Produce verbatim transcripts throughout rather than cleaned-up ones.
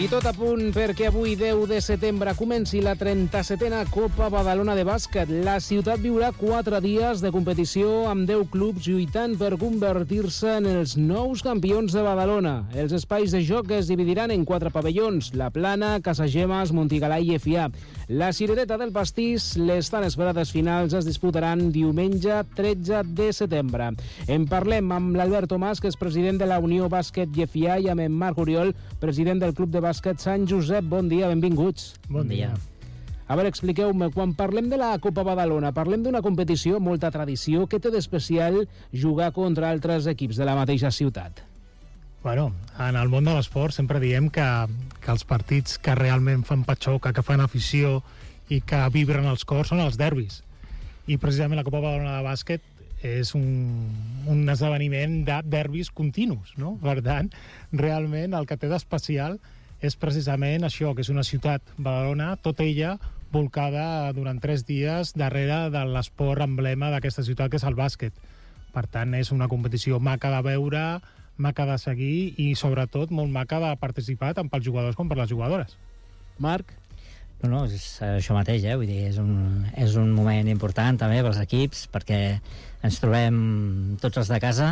I tot a punt perquè avui, deu de setembre, comenci la trenta-setena Copa Badalona de bàsquet. La ciutat viurà quatre dies de competició amb deu clubs lluitant per convertir-se en els nous campions de Badalona. Els espais de joc es dividiran en quatre pavellons: La Plana, Casagemas, Montigalà i Efià. La cirereta del pastís, les tan esperades finals, es disputaran diumenge tretze de setembre. En parlem amb l'Albert Tomàs, que és president de la Unió Bàsquet Llefià, i amb en Marc Oriol, president del Club de Bàsquet Sant Josep. Bon dia, benvinguts. Bon dia. A veure, expliqueu-me, quan parlem de la Copa Badalona, parlem d'una competició amb molta tradició. Què té d'especial jugar contra altres equips de la mateixa ciutat? Bueno, en el món de l'esport sempre diem que, que els partits que realment fan patxoca, que fan afició i que vibren els cors són els derbis. I precisament la Copa Badalona de bàsquet és un, un esdeveniment de derbis continus, no? Per tant, realment el que té d'especial és precisament això, que és una ciutat, Badalona, tota ella volcada durant tres dies darrere de l'esport emblema d'aquesta ciutat, que és el bàsquet. Per tant, és una competició maca de veure, maca de seguir i, sobretot, molt maca de participar tant pels jugadors com per les jugadores. Marc? No, no, és això mateix, eh? Vull dir, és un, és un moment important també pels equips, perquè ens trobem tots els de casa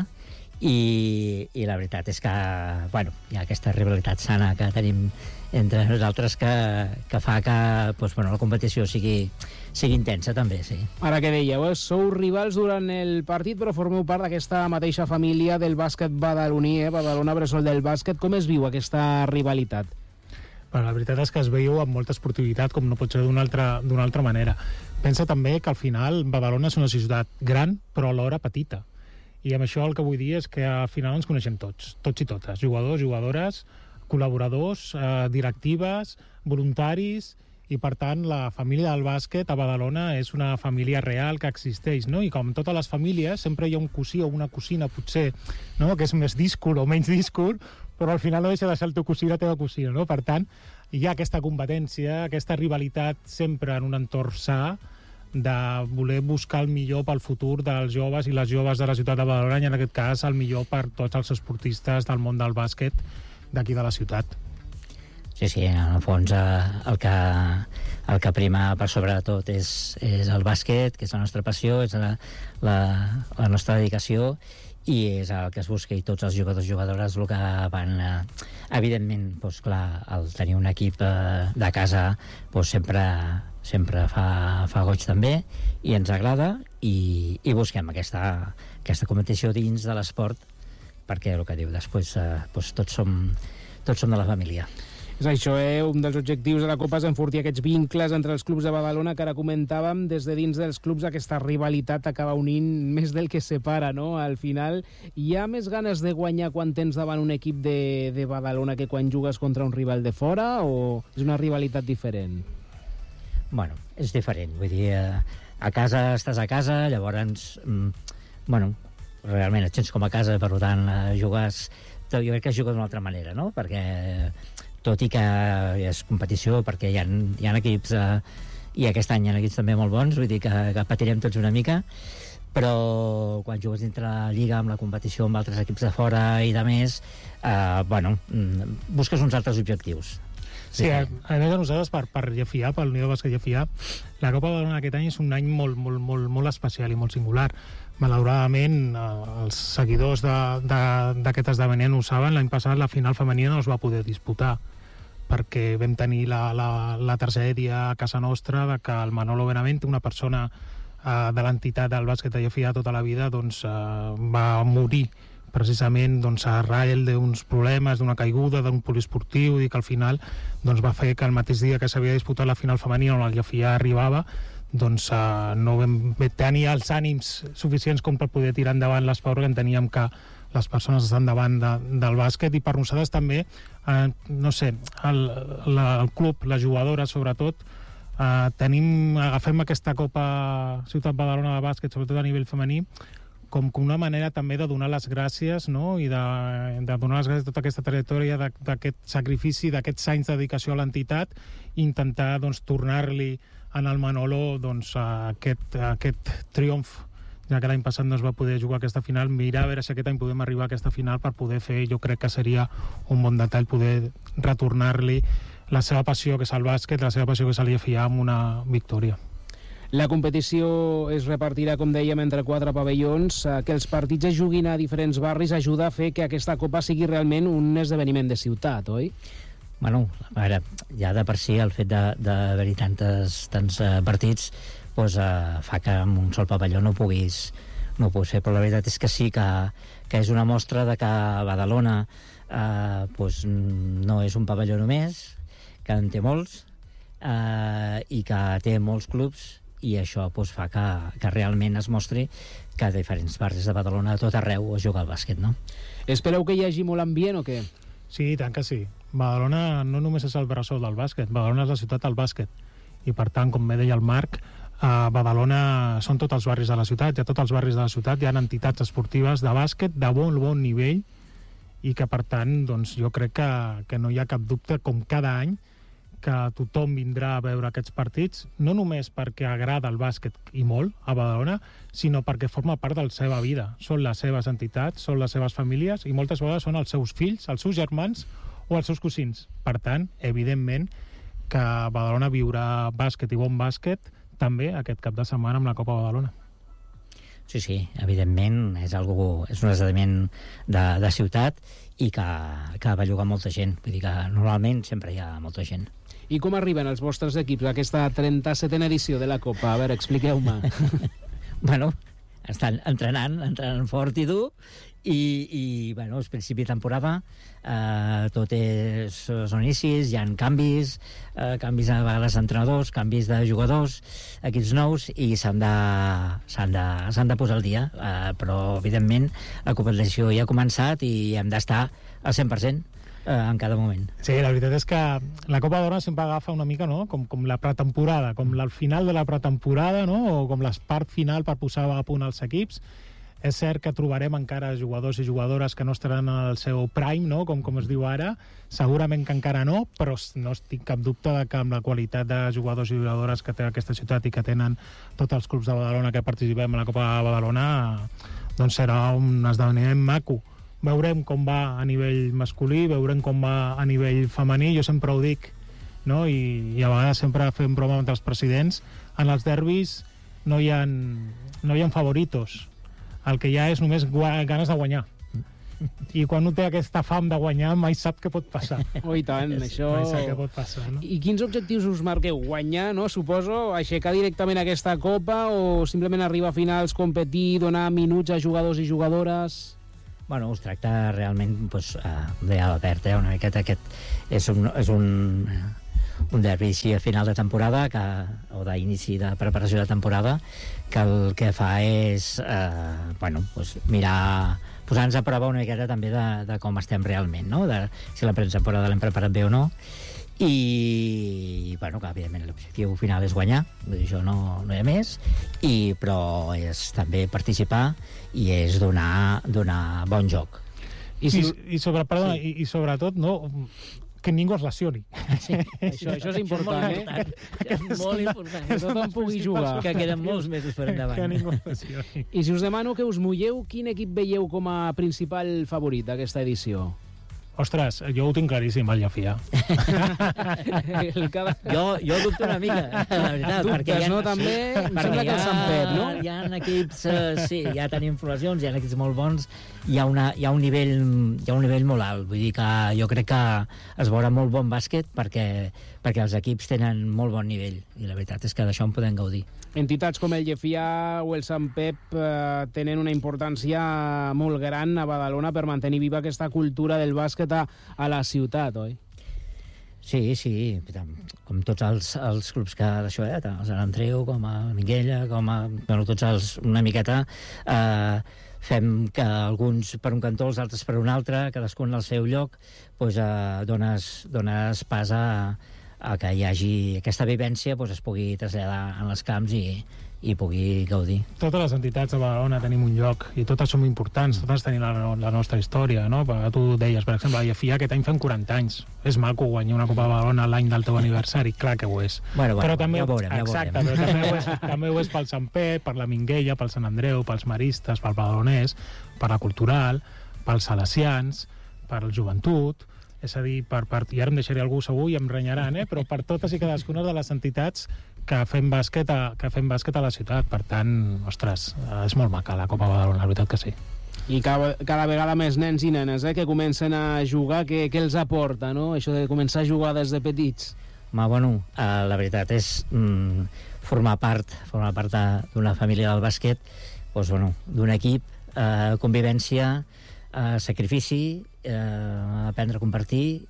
i, i la veritat és que, bueno, hi ha aquesta rivalitat sana que tenim entre nosaltres que, que fa que doncs, bueno, la competició sigui, sigui intensa també, sí. Ara que dèieu, eh? Sou rivals durant el partit, però formeu part d'aquesta mateixa família del bàsquet badaloní, eh? Badalona Bressol del bàsquet. Com es viu aquesta rivalitat? Bueno, la veritat és que es veieu amb molta esportivitat, com no pot ser d'una altra, d'una altra manera. Pensa també que al final Badalona és una ciutat gran, però alhora petita. I amb això el que vull dir és que al final ens coneixem tots, tots i totes, jugadors, jugadores, col·laboradors, eh, directives, voluntaris, i per tant la família del bàsquet a Badalona és una família real que existeix, no? I com totes les famílies sempre hi ha un cosí o una cosina potser, no?, que és més díscol o menys díscol, però al final no deixa de ser el teu cosí i la teva cosina, no? Per tant, hi ha aquesta competència, aquesta rivalitat sempre en un entorn sa, de voler buscar el millor pel futur dels joves i les joves de la ciutat de Badalona, i en aquest cas el millor per tots els esportistes del món del bàsquet d'aquí de la ciutat. Sí, sí, en el fons eh, el, que, el que prima per sobre de tot és, és el bàsquet, que és la nostra passió, és la, la, la nostra dedicació, i és el que es busca, i tots els jugadors i jugadores el que van eh, evidentment, doncs clar, el tenir un equip eh, de casa doncs sempre, sempre fa, fa goig també, i ens agrada, i, i busquem aquesta, aquesta competició dins de l'esport, perquè el que diu després eh, doncs tots som, tots som de la família. És això, eh? Un dels objectius de la Copa és enfortir aquests vincles entre els clubs de Badalona, que ara comentàvem, des de dins dels clubs aquesta rivalitat acaba unint més del que separa, no? Al final, hi ha més ganes de guanyar quan tens davant un equip de, de Badalona que quan jugues contra un rival de fora, o és una rivalitat diferent? Bueno, és diferent, vull dir, a casa estàs a casa, llavors, mm, bueno, realment et sents com a casa, per tant, jugues, jo crec que jugues d'una altra manera, no? Perquè tot i que és competició, perquè hi ha, hi ha equips eh, i aquest any hi ha equips també molt bons, vull dir que, que patirem tots una mica, però quan jugues dintre la lliga amb la competició amb altres equips de fora i de més, eh, bueno, busques uns altres objectius. Sí, a, a més a nosaltres per, per Llefià, pel Unió Bàsquet Llefià, la Copa Badalona aquest any és un any molt, molt, molt, molt especial i molt singular. Malauradament, els seguidors d'aquest esdeveniment ho saben, l'any passat la final femenina no es va poder disputar perquè vam tenir la, la, la tragèdia a casa nostra de que el Manolo Benavente, una persona eh, de l'entitat del bàsquet de Llefià tota la vida, doncs, eh, va morir precisament doncs, arrel d'uns problemes, d'una caiguda, d'un poliesportiu, i que al final doncs, va fer que el mateix dia que s'havia disputat la final femenina on el Llefià arribava, doncs uh, no vam tenir els ànims suficients com per poder tirar endavant l'esport, que enteníem que les persones estan davant de, del bàsquet, i per nosaltres també, uh, no sé, el, la, el club, les jugadores sobretot, uh, tenim, agafem aquesta Copa Ciutat Badalona de bàsquet, sobretot a nivell femení, com una manera també de donar les gràcies, no? I de, de donar les gràcies a tota aquesta trajectòria d'aquest sacrifici, d'aquests anys de dedicació a l'entitat, i intentar doncs, tornar-li en el Manolo doncs, aquest, aquest triomf ja que l'any passat no es va poder jugar aquesta final, mirar a veure si aquest any podem arribar a aquesta final per poder fer, jo crec que seria un bon detall poder retornar-li la seva passió, que és el bàsquet, la seva passió, que és el Llefià, amb una victòria. La competició es repartirà, com dèiem, entre quatre pavellons. Que els partits es juguin a diferents barris ajuda a fer que aquesta Copa sigui realment un esdeveniment de ciutat, oi? Bueno, a veure, ja de per si el fet d'haver-hi tantes, tants uh, partits doncs, uh, fa que amb un sol pavelló no puguis, no puguis fer, però la veritat és que sí que, que és una mostra de que Badalona uh, doncs, no és un pavelló només, que en té molts uh, i que té molts clubs, i això doncs, fa que, que realment es mostri que a diferents barris de Badalona a tot arreu es juga al bàsquet, no? Espereu que hi hagi molt ambient o què? Sí, tant que sí. Badalona no només és el bressol del bàsquet, Badalona és la ciutat del bàsquet, i per tant, com bé deia el Marc, a Badalona són tots els barris de la ciutat, i a tots els barris de la ciutat hi ha entitats esportives de bàsquet de bon, bon nivell, i que per tant, doncs, jo crec que, que no hi ha cap dubte, com cada any, que tothom vindrà a veure aquests partits, no només perquè agrada el bàsquet i molt a Badalona, sinó perquè forma part de la seva vida. Són les seves entitats, són les seves famílies, i moltes vegades són els seus fills, els seus germans o els seus cosins. Per tant, evidentment, que Badalona viurà bàsquet i bon bàsquet també aquest cap de setmana amb la Copa Badalona. Sí, sí, evidentment és, algú, és un esdeveniment de, de ciutat i que, que va llogar molta gent. Vull dir que normalment sempre hi ha molta gent. I com arriben els vostres equips a aquesta trenta-setena edició de la Copa? A veure, expliqueu-me. Bueno, estan entrenant, entrenant fort i dur, i, i bueno, és principi de temporada, eh, tot és, són inicis, hi ha canvis, eh, canvis a vegades d'entrenadors, canvis de jugadors, equips nous, i s'han de, s'han de, s'han de posar al dia, eh, però evidentment la competició ja ha començat i hem d'estar al cent per cent en cada moment. Sí, la veritat és que la Copa d'Or sempre agafa una mica, no?, com, com la pretemporada, com el final de la pretemporada, no?, o com l'espart final per posar a punt els equips. És cert que trobarem encara jugadors i jugadores que no estaran al seu prime, no?, com, com es diu ara. Segurament que encara no, però no estic cap dubte de que amb la qualitat de jugadors i jugadores que té aquesta ciutat i que tenen tots els clubs de Badalona que participem a la Copa de Badalona, doncs serà un esdeveniment maco. Veurem com va a nivell masculí, veurem com va a nivell femení, jo sempre ho dic, no? I, i a vegades sempre fem broma entre els presidents. En els derbis no hi ha, no hi ha favoritos, el que hi ha és només ganes de guanyar. I quan un té aquesta fam de guanyar mai sap què pot passar. Oh, i tant, això... Mai sap què pot passar, no? I quins objectius us marqueu? Guanyar, no? Suposo, aixecar directament aquesta Copa o simplement arribar a finals, competir, donar minuts a jugadors i jugadores... Bueno, es tracta realment, doncs, eh, de l'Albert, eh, una miqueta aquest és un, és un, un derbi així a final de temporada que, o d'inici de preparació de temporada, que el que fa és eh, bueno, doncs mirar, posar-nos a prova una miqueta també de, de com estem realment, no?, de si la temporada l'hem preparat bé o no, i bueno, que evidentment l'objectiu final és guanyar, vull dir, això no, no hi ha més, i, però és també participar i és donar, donar bon joc. I, si... I, i, sobre, perdona, sí. i, i sobretot no, que ningú es lesioni. Sí, això, això és important, eh? Que és molt important. Que tothom pugui jugar. Que queden molts mesos per endavant. Que ningú es lesioni. I si us demano que us mulleu, quin equip veieu com a principal favorit d'aquesta edició? Ostres, jo ho tinc claríssim, el Llefià. cada... jo, jo dubto una mica, la veritat. Dubtes, ha, no, també? Em sembla que el Sant Pep, no? Hi ha equips, uh, sí, ja tenim informacions, hi ha equips molt bons, hi ha, una, hi ha, un nivell, hi ha un nivell molt alt, vull dir que jo crec que es veurà molt bon bàsquet perquè, perquè els equips tenen molt bon nivell, i la veritat és que d'això en podem gaudir. Entitats com el Llefià o el Sant Pep eh, tenen una importància molt gran a Badalona per mantenir viva aquesta cultura del bàsquet a, a la ciutat, oi? Sí, sí, com tots els, els clubs que d'això, eh, tant el Sant Andreu com a Minguella, com a... Bueno, tots els, una miqueta... Eh, fem que alguns per un cantó, els altres per un altre, cadascun al seu lloc, doncs, eh, dones, dones pas a, a que hi hagi aquesta vivència, doncs, es pugui traslladar en els camps i, i pugui gaudir. Totes les entitats de Badalona tenim un lloc i totes som importants, totes tenim la, la nostra història, no? Tu deies, per exemple, la I F I A aquest any fem quaranta anys. És maco guanyar una Copa de Badalona l'any del teu aniversari, clar que ho és. Bueno, bueno, però també, ja ho veurem, ja ho exacte, veurem. però també ho, és, també ho és pel Sant Pep, per la Minguella, pel Sant Andreu, pels maristes, pel badalonès, per la cultural, pels salesians, per el joventut, és a dir, per, per, i ara em deixaré algú segur i em renyaran, eh? Però per totes i cadascuna de les entitats que fem bàsquet a, que fem bàsquet a la ciutat. Per tant, ostres, és molt maca la Copa Badalona, la veritat que sí. I cada, cada vegada més nens i nenes eh, que comencen a jugar, què, què els aporta, no? Això de començar a jugar des de petits. Ma, bueno, eh, la veritat és mm, formar part formar part d'una família del bàsquet, doncs, bueno, d'un equip, eh, convivència, eh, sacrifici, eh, aprendre a compartir,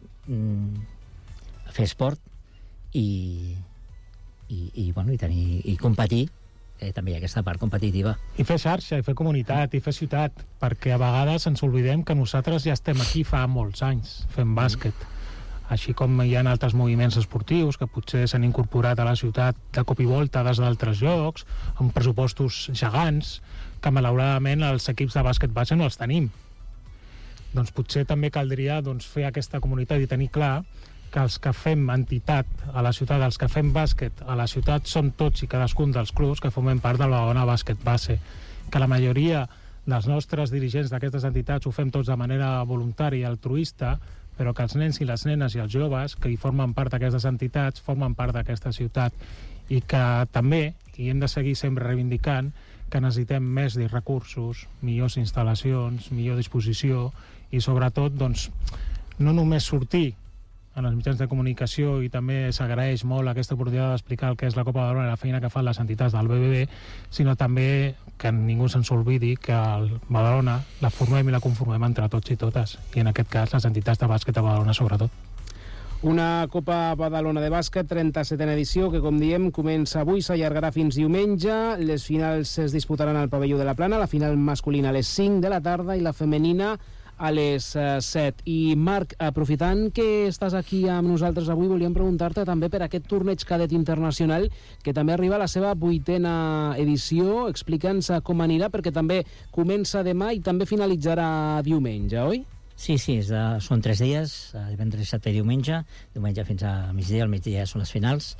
mm, a fer esport i, i, i, bueno, i, tenir, i competir, que també hi ha aquesta part competitiva. I fer xarxa, i fer comunitat, i fer ciutat, perquè a vegades ens oblidem que nosaltres ja estem aquí fa molts anys fent bàsquet. Així com hi ha altres moviments esportius que potser s'han incorporat a la ciutat de cop i volta des d'altres llocs, amb pressupostos gegants, que malauradament els equips de bàsquet base no els tenim. Doncs potser també caldria doncs, fer aquesta comunitat i tenir clar que els que fem entitat a la ciutat, els que fem bàsquet a la ciutat, són tots i cadascun dels clubs que formem part de la Badalona Bàsquet Base. Que la majoria dels nostres dirigents d'aquestes entitats ho fem tots de manera voluntària i altruista, però que els nens i les nenes i els joves que hi formen part d'aquestes entitats formen part d'aquesta ciutat, i que també, i hem de seguir sempre reivindicant, que necessitem més de recursos, millors instal·lacions, millor disposició i sobretot doncs, no només sortir en els mitjans de comunicació, i també s'agraeix molt aquesta oportunitat d'explicar el que és la Copa Badalona i la feina que fan les entitats del B B B, sinó també que ningú se'ns oblidi que el Badalona la formem i la conformem entre tots i totes, i en aquest cas les entitats de bàsquet de Badalona sobretot. Una Copa Badalona de bàsquet, trenta-setena edició, que com diem comença avui, s'allargarà fins diumenge. Les finals es disputaran al pavelló de la Plana, la final masculina a les cinc de la tarda i la femenina a les set. I Marc, aprofitant que estàs aquí amb nosaltres avui, volíem preguntar-te també per aquest torneig cadet internacional que també arriba a la seva vuitena edició. Explica'ns com anirà, perquè també comença demà i també finalitzarà diumenge, oi? Sí, sí, és de, són tres dies, divendres, dissabte i diumenge, diumenge fins a migdia, al migdia són les finals,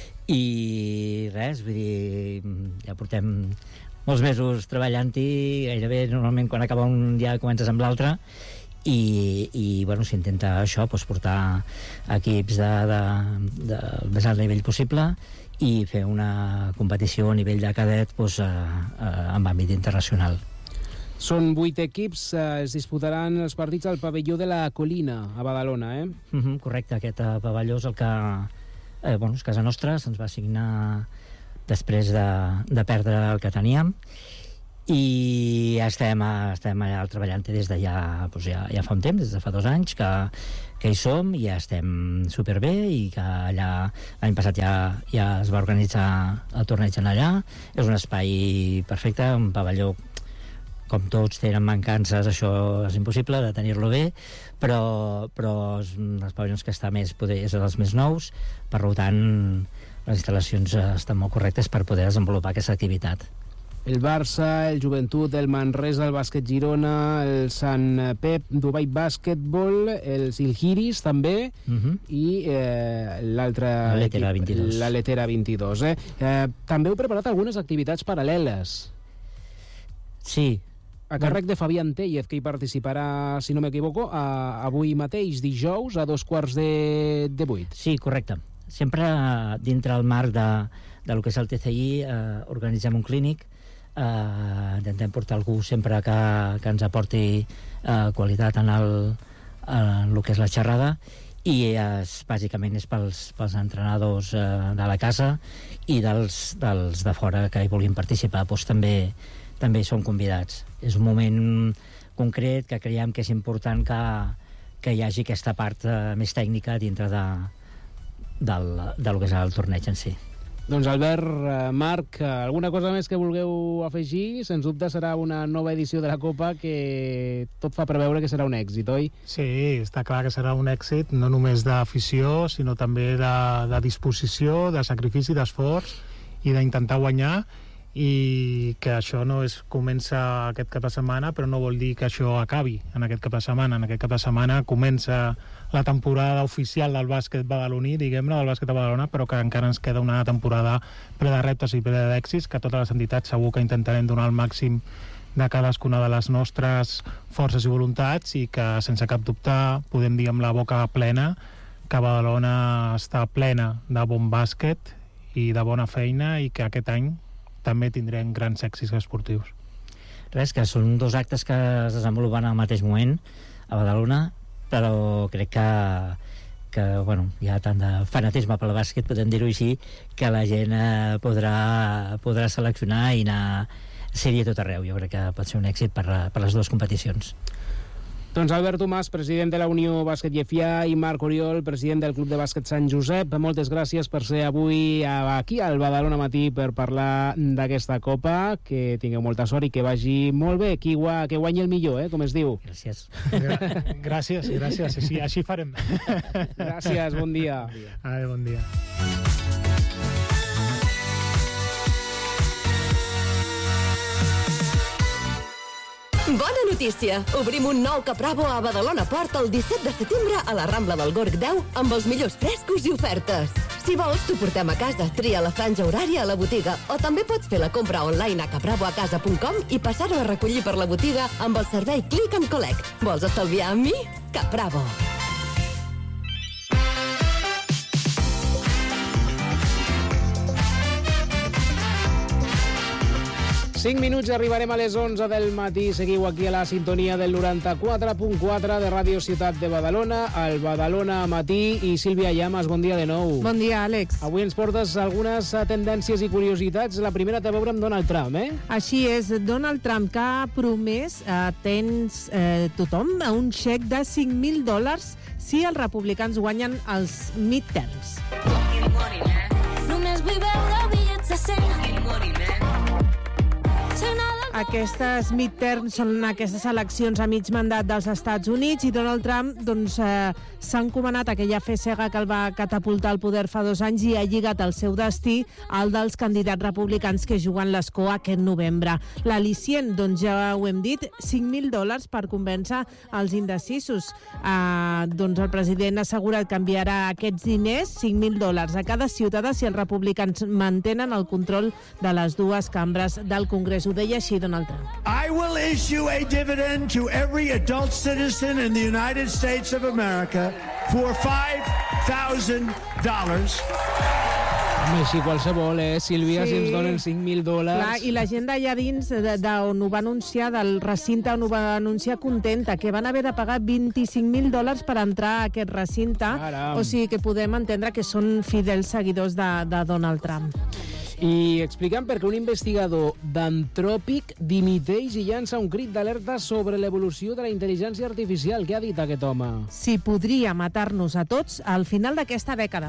i res, vull dir, ja portem molts mesos treballant-hi, gairebé normalment quan acaba un ja comences amb l'altre, i, i bueno, s'intenta això, doncs, portar equips de, de, de, del més alt nivell possible i fer una competició a nivell de cadet doncs, a, a, amb àmbit internacional. Són vuit equips, eh, es disputaran els partits al pavelló de la Colina, a Badalona, eh? Uh -huh, correcte, aquest uh, pavelló és el que, eh, bueno, és casa nostra, se'ns va assignar després de, de perdre el que teníem, i estem, estem allà treballant des de ja, doncs ja, ja fa un temps, des de fa dos anys que, que hi som, i ja estem superbé, i que allà l'any passat ja, ja es va organitzar el torneig en allà. És un espai perfecte, un pavelló, com tots tenen mancances, això és impossible de tenir-lo bé, però, però és un dels pavellons que està més poder, és dels més nous, per tant les instal·lacions estan molt correctes per poder desenvolupar aquesta activitat. El Barça, el Joventut, el Manresa, el Bàsquet Girona, el Sant Pep, Dubai Bàsquetbol, els Ilgiris també, uh-huh. i eh, l'altre... L'Aletera vint-i-dos. L'Aletera vint-i-dos, eh? eh? També heu preparat algunes activitats paral·leles. Sí. A càrrec de Fabián Tellez, que hi participarà, si no m'equivoco, avui mateix, dijous, a dos quarts de, de vuit. Sí, correcte. Sempre dintre el marc de, de lo que és el T C I eh, organitzem un clínic, eh, intentem portar algú sempre que, que ens aporti eh, qualitat en el, en el que és la xerrada, i és, bàsicament és pels, pels entrenadors eh, de la casa i dels, dels de fora que hi vulguin participar, doncs també també són convidats. És un moment concret que creiem que és important que, que hi hagi aquesta part eh, més tècnica dintre de, del, del que és el torneig en si. Doncs Albert, eh, Marc, alguna cosa més que vulgueu afegir? Sens dubte serà una nova edició de la Copa que tot fa preveure que serà un èxit, oi? Sí, està clar que serà un èxit, no només d'afició, sinó també de, de disposició, de sacrifici, d'esforç i d'intentar guanyar. i que això no és comença aquest cap de setmana, però no vol dir que això acabi en aquest cap de setmana. En aquest cap de setmana comença la temporada oficial del bàsquet badaloní, diguem-ne, del bàsquet de Badalona, però que encara ens queda una temporada ple de reptes i ple d'èxits, que totes les entitats segur que intentarem donar el màxim de cadascuna de les nostres forces i voluntats, i que sense cap dubte podem dir amb la boca plena que Badalona està plena de bon bàsquet i de bona feina, i que aquest any també tindrem grans èxits esportius. Res, que són dos actes que es desenvolupen al mateix moment a Badalona, però crec que, que bueno, hi ha tant de fanatisme pel bàsquet, podem dir-ho així, que la gent eh, podrà, podrà seleccionar i anar ser-hi a tot arreu. Jo crec que pot ser un èxit per, per les dues competicions. Doncs Albert Tomàs, president de la Unió Bàsquet Llefià, i Marc Oriol, president del Club de Bàsquet Sant Josep, moltes gràcies per ser avui aquí al Badalona Matí per parlar d'aquesta Copa. Que tingueu molta sort i que vagi molt bé, que, que guanyi el millor, eh, com es diu. Gràcies. Gràcies, gràcies, així, així farem. Gràcies, bon dia. Adéu, bon dia. Bona notícia! Obrim un nou Capravo a Badalona Port el disset de setembre a la Rambla del Gorg deu amb els millors frescos i ofertes. Si vols, t'ho portem a casa, tria la franja horària a la botiga, o també pots fer la compra online a capravo a casa punt com i passar-ho a recollir per la botiga amb el servei Click and Collect. Vols estalviar amb mi? Capravo. cinc minuts i arribarem a les onze del matí. Seguiu aquí a la sintonia del noranta-quatre punt quatre de Ràdio Ciutat de Badalona, al Badalona Matí. I Sílvia Llamas, bon dia de nou. Bon dia, Àlex. Avui ens portes algunes tendències i curiositats. La primera té a veure amb Donald Trump, eh? Així és, Donald Trump, que ha promès a eh, tens eh, tothom a un xec de cinc mil dòlars si els republicans guanyen els midterms. Només vull veure bitllets de cent. Aquestes midterms són aquestes eleccions a mig mandat dels Estats Units, i Donald Trump doncs, eh, s'ha encomanat aquella fe cega que el va catapultar al poder fa dos anys i ha lligat el seu destí al dels candidats republicans que juguen l'escó aquest novembre. L'al·licient, doncs ja ho hem dit, cinc mil dòlars per convèncer els indecisos. Eh, doncs el president ha assegurat que enviarà aquests diners, cinc mil dòlars a cada ciutadà, si els republicans mantenen el control de les dues cambres del Congrés. Ho deia així Donald Trump. I will issue a dividend to every adult citizen in the United States of America for five thousand dollars. Home, així qualsevol, eh, Sílvia, sí. Si ens donen cinc mil dòlars... Clar, i la gent d'allà dins, d'on ho va anunciar, del recinte on ho va anunciar, contenta, que van haver de pagar vint-i-cinc mil dòlars per entrar a aquest recinte. Caram. O sigui que podem entendre que són fidels seguidors de, de Donald Trump. I explicant per què un investigador d'Anthropic dimiteix i llança un crit d'alerta sobre l'evolució de la intel·ligència artificial. Què ha dit aquest home? Si podria matar-nos a tots al final d'aquesta dècada.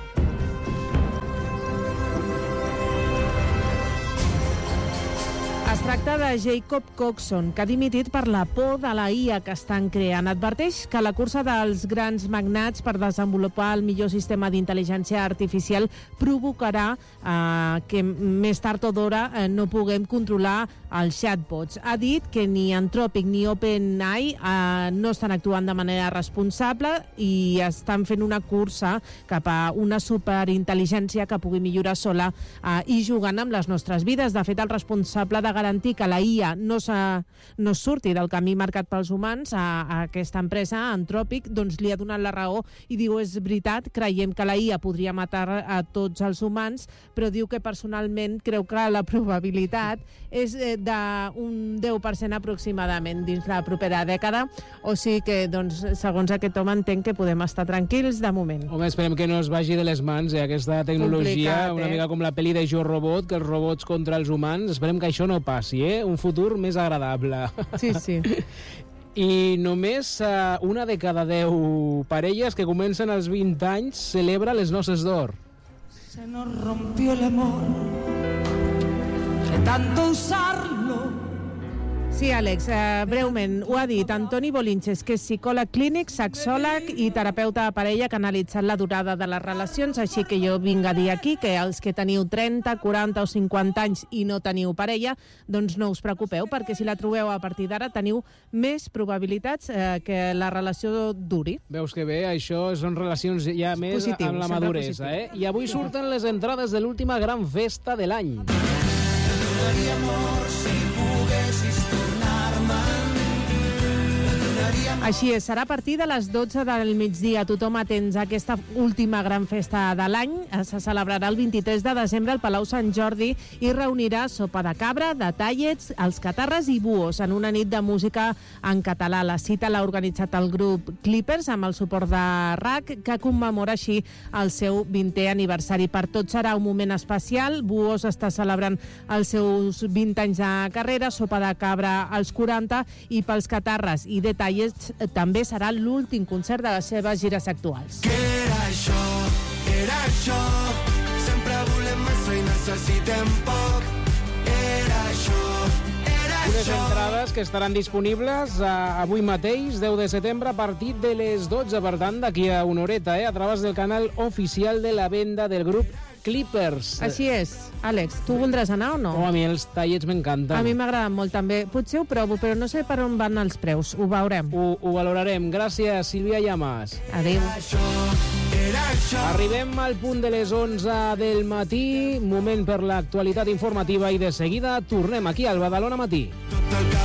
Es tracta de Jacob Coxon, que ha dimitit per la por de la I A que estan creant. Adverteix que la cursa dels grans magnats per desenvolupar el millor sistema d'intel·ligència artificial provocarà eh, que més tard o d'hora eh, no puguem controlar els chatbots. Ha dit que ni Anthropic ni OpenAI eh, no estan actuant de manera responsable i estan fent una cursa cap a una superintel·ligència que pugui millorar sola eh, i jugant amb les nostres vides. De fet, el responsable de garantir que la I A no, no surti del camí marcat pels humans a, a aquesta empresa, Anthropic, doncs li ha donat la raó i diu, és veritat, creiem que la I A podria matar a tots els humans, però diu que personalment creu que la probabilitat és d'un deu per cent aproximadament dins la propera dècada, o sigui que, doncs, segons aquest home, entenc que podem estar tranquils de moment. Home, esperem que no es vagi de les mans, eh, aquesta tecnologia, complicat, una eh? mica com la pel·li de Jo Robot, que els robots contra els humans, esperem que això no passi, eh? Un futur més agradable. Sí, sí. I només uh, una de cada deu parelles que comencen als vint anys celebra les noces d'or. Se nos rompió el amor de tanto usarlo, Sí, Àlex, eh, breument, ho ha dit Antoni Bolinches, que és psicòleg clínic, sexòleg i terapeuta de parella, que ha analitzat la durada de les relacions, així que jo vinc a dir aquí que els que teniu trenta, quaranta o cinquanta anys i no teniu parella, doncs no us preocupeu, perquè si la trobeu a partir d'ara teniu més probabilitats eh, que la relació duri. Veus que bé, això són relacions ja més positiu, amb la maduresa, eh? I avui surten les entrades de l'última gran festa de l'any. Donaria amor si poguessis tornar-me'n. Així és, serà a partir de les dotze del migdia. Tothom atents a aquesta última gran festa de l'any. Se celebrarà el vint-i-tres de desembre al Palau Sant Jordi i reunirà sopa de cabra, detallets, els catarres i buos en una nit de música en català. La cita l'ha organitzat el grup Clippers amb el suport de R A C, que commemora així el seu vintè aniversari. Per tot serà un moment especial. Buos està celebrant els seus vint anys de carrera, sopa de cabra als quaranta, i pels catarres i detallets també serà l'últim concert de les seves gires actuals. Que era això, era això, sempre volem massa i necessitem poc. Era això, era Unes això. entrades que estaran disponibles eh, avui mateix, deu de setembre, a partir de les dotze, per tant, d'aquí a una horeta, eh, a través del canal oficial de la venda del grup Clippers. Així és. Àlex, tu voldràs anar o no? Oh, a mi els tallets m'encanten. A mi m'agraden molt també. Potser ho provo, però no sé per on van els preus. Ho veurem. Ho, ho valorarem. Gràcies, Sílvia Llamas. Adéu. Això, era això. Arribem al punt de les onze del matí, moment per l'actualitat informativa, i de seguida tornem aquí al Badalona Matí. Tot el que